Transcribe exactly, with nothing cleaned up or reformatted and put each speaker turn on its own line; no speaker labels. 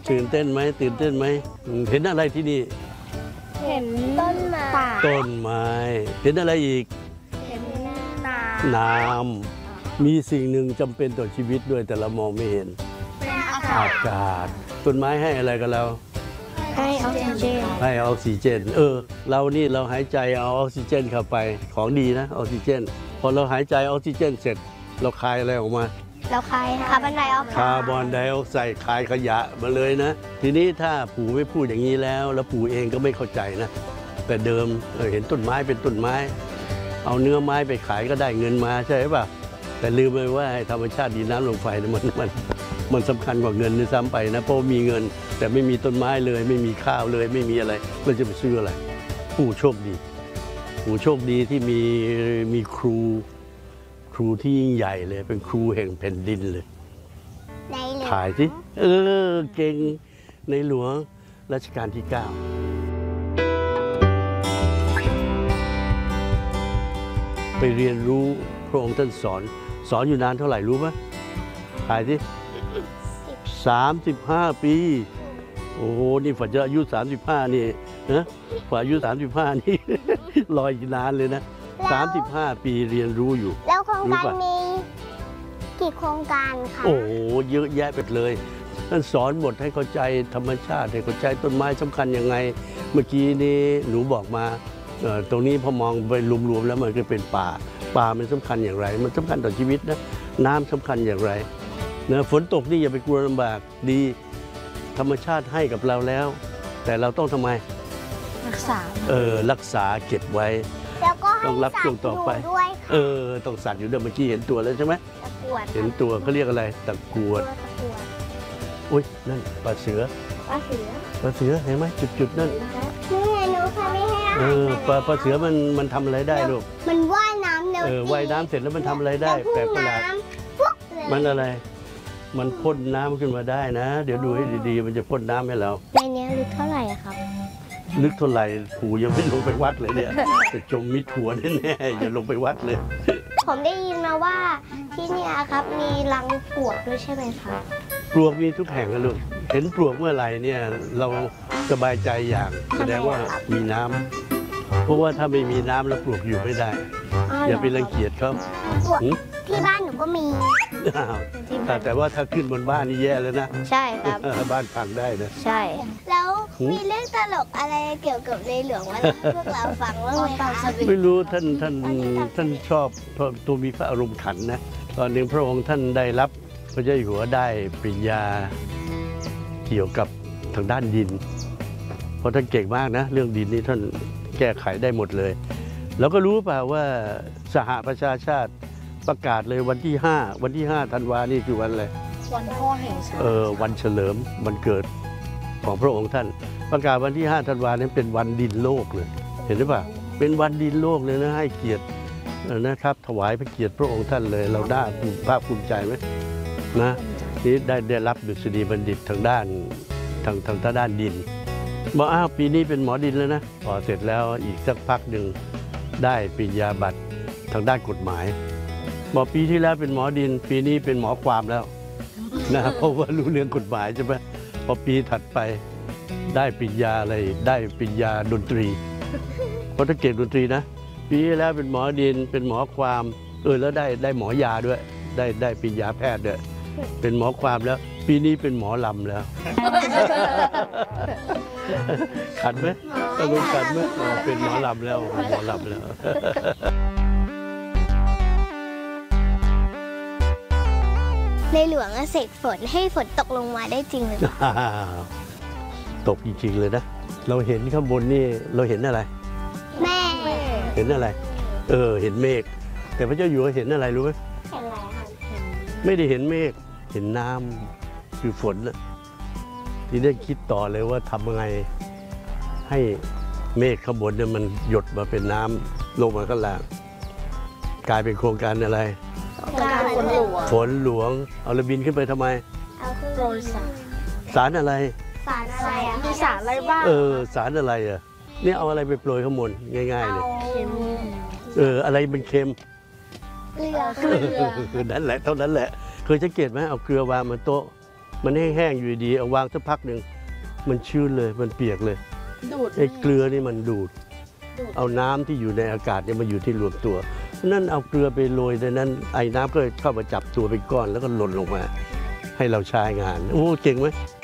ตื่นเต้นไหมตื่นเต้นไหมเห็นอะไรที่นี่
เห็นต้นไม้ป่า
ต้นไม้เห็นอะไรอีก
เห็นน้ำ
น้ำมีสิ่งหนึ่งจำเป็นต่อชีวิตด้วยแต่เรามองไม่เห็น
เป็นอา
อากาศต้นไม้ให้อะไรกับเรา
ให้ออกซิเจน
ให้ออกซิเจนเออเรานี่เราหายใจเอาออกซิเจนเข้าไปของดีนะออกซิเจนพอเราหายใจออกซิเจนเสร็จเราคายอะไรออกมา
เราคายคาร์บอนไดออกไซด์
คาร์บอนไดออกไซด์คายขยะมาเลยนะทีนี้ถ้าปู่ไม่พูดอย่างนี้แล้วแล้วปู่เองก็ไม่เข้าใจนะแต่เดิมเออเห็นต้นไม้เป็นต้นไม้เอาเนื้อไม้ไปขายก็ได้เงินมาใช่ป่ะแต่ลืมไปว่าธรรมชาติดินน้ำลมไฟเนี่ยมันมันมันสำคัญกว่าเงินด้วยซ้ำไปนะเพราะมีเงินแต่ไม่มีต้นไม้เลยไม่มีข้าวเลยไม่มีอะไรเราจะไปซื้ออะไรปู่โชคดีปู่โชคดีที่มีมีครูครูที่ยิ่งใหญ่เลยเป็นครูแห่งแผ่นดินเลย
ในเหลือ
ถ่ายสิเออเก่งในหลวงรัชกาลที่เก้าไปเรียนรู้พระองค์ท่านสอนสอนอยู่นานเท่าไหร่รู้ไหมถ่ายสิสามสิบห้าปีโอ้โหนี่ฝันจะอายุสามสิบห้านี่นะฝันอายุสามสิบห้านี่ รออีกนานเลยนะสามสิบห้าปีเรียนรู้อยู่
แล้วโครง
รู้
การ
ปะ
มีกี่โครงการคะ
โอ้โหเยอะแยะไปเลยท่านสอนบทให้เข้าใจธรรมชาติให้เข้าใจต้นไม้สำคัญยังไง เมื่อกี้นี้หนูบอกมาเอ่อตรงนี้พอมองไปรวมๆแล้วมันก็เป็นป่าป่ามันสำคัญอย่างไร มันสำคัญต่อชีวิตนะน้ำสำคัญอย่างไรเนะฝนตกนี่อย่าไปกลัวลำบากดีธรรมชาติให้กับเราแล้ว แต่เราต้องทำไม
รักษา
เออรักษาเก็บไว้
แล้วก็ให้
ต้องรับ
สัต
ช่วง
ว์
ต่อไป
อยู่ด้วย
เออต้องสัตว์อยู่ด้วยเมื่อกี้เห็นตัวแล้วใช่ไหม
ตะกรวด
เห็นตัวเขาเรียกอะไรตะกรวด
ตะกรวด
อุ้ยนั่นปลาเสือ
ปลาเสือ
ปลาเสือเห็นไหมจุดๆนั่น
นี่ไงหนูค่ะไม่ให้อา
เอ
หาร
อปลาปลาเสือมันมันทำอะไรได้ลูก
มันว่ายน้ำเร็ว
เออว่ายน้ำเสร็จแล้วมันทำอะไรได้
แล้ว
แปลก
พุ่ง
ประหลาด
น้ำปุ๊บเลย
มันอะไร มันพ่นน้ำขึ้นมาได้นะ เดี๋ยวดูให้ดีๆ มันจะพ่นน้ำให้เรา
ในนี้ลึกเท่าไหร่อะครับ
ลึกเท่าไหร่ปู่ยังไม่ลงไปวัดเลยเนี่ยจะจมมิดหัวแน่ๆอย่าลงไปวัดเลย
ผมได้ยินมาว่าที่เนี่ยครับมีรังปลวกด้วยใช่ไหมครับ
ปลวกมีทุกแห่งนะลูกเห็นปลวกเมื่อไหร่เนี่ยเราสบายใจอย่างแสดงว่ามีน้ำเพราะว่าถ้าไม่มีน้ำแล้วปลวกอยู่ไม่ได้ อย่าไปรังเกียจเขา
ปลวก
หืม
ที่บ้านหนูก็มี
อ้าวแต่แต่ว่าถ้าขึ้นบนบ้านนี่แย่เลยนะ
ใช่ครับ
บ้านพังได้นะ
ใช่ แล้ว
หืม
มีเรื่องตลกอะไรเกี่ยวกับในหลวงมาพวกเราฟังบ้างไหมคะ
ไม่รู้ท่านท่านท่านชอบตัวมีพระอารมณ์ขันนะ ตอนหนึ่งพระองค์ท่านได้รับพระเจ้าอยู่หัวได้ปริญญาเกี่ยวกับทางด้านดิน เพราะท่านเก่งมากนะ เรื่องดินนี่ท่านแก้ไขได้หมดเลย แล้วก็รู้เปล่าว่าสหประชาชาติประกาศเลยวันที่ห้าวันที่ห้าธันวานี่คือวันอะไร
วันพ่อแห่งชาติ
เออวันเฉลิมวันเกิดของพระองค์ท่าน ประกาศวันที่ห้าธันวานั้นเป็นวันดินโลกเลย เห็นหรือเปล่าเป็นวันดินโลกเลยนะให้เกียรติเออนะครับ ถวายพระเกียรติพระองค์ท่านเลย เราได้ภาคภูมิใจไหมนะนี่ได้ได้รับดุษฎีบัณฑิตทางด้านทางทางด้านดินบอกอ้าวปีนี้เป็นหมอดินแล้วนะพอเสร็จแล้วอีกสักพักหนึ่งได้ปริญญาบัตรทางด้านกฎหมายบอกปีที่แล้วเป็นหมอดิน ปีนี้เป็นหมอความแล้วนะเพราะว่ารู้เรื่องกฎหมายใช่ไหมพอปีถัดไปได้ปริญญาอะไรได้ปริญญาดนตรีเพราะถ้าเก่งดนตรีนะปีที่แล้วเป็นหมอดินเป็นหมอความเออแล้วได้ได้หมอยาด้วย ได้ได้ปริญญาแพทย์ด้วยเป็นหมอความแล้ว ปีนี้เป็นหมอลำแล้ว ขัดไหมต้องขัดไหมอ๋อเป็นหมอลำแล้วเป็นหมอลำแล้ว
ในหลวงเสกฝนให้ฝนตกลงมาได้จริงหรือเปล่า
ตกจริงๆเลยนะ เราเห็นข้างบนนี่เราเห็นอะไร
แม่
เห็นอะไร เออ เห็นเมฆ แต่พระเจ้าอยู่หัวเห็นอะไรรู้ไหม
เห็นอะไรครับ
ไม่ได้เห็นเมฆ เห็นน้ำคือฝนนะทีนี้คิดต่อเลยว่าทำยังไงให้เมฆข้างบนเนี่ยมันหยดมาเป็นน้ำลงมาข้างล่าง กลายเป็นโครงการอะไร
การฝนหลวง
ฝนหลวง เอาระบินขึ้นไปทำไม
เอาขึ้นโปรยสาร
สารอะไร
สารอะไรอะมีสารอะไรบ้าง
เออ สารอะไรอ่ะ เนี่ยเอาอะไรไปโปรยข้างบนง่ายๆเลย
เค็ม
เออ อะไรมันเค็ม
เกลือเกลือ
นั่นแหละเท่านั้นแหละ เคยสังเกตไหมเอาเกลือวางบนโต๊ะมันแห้งๆอยู่ดีเอาวางสักพักหนึ่งมันชื้นเลยมันเปียกเลย
ดูด
ไอ้เกลือนี่มันดูด
ดูด
เอาน้ำที่อยู่ในอากาศเนี่ยมาอยู่ที่รวมตัวนั่นเอาเกลือไปโรยในนั้นไอ้น้ำก็เข้ามาจับตัวเป็นก้อนแล้วก็หล่นลงมา ให้เราใช้งานโอ้เก่งไหม